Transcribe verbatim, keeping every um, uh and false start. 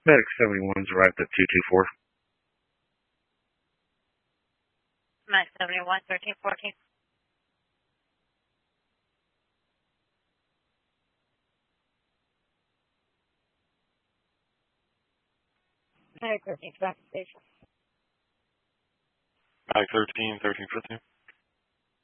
Medic seventy-one's arrived at two two four. Medic seventy-one, thirteen fourteen. Medic thirteen, back to station. Medic thirteen, thirteen fifteen.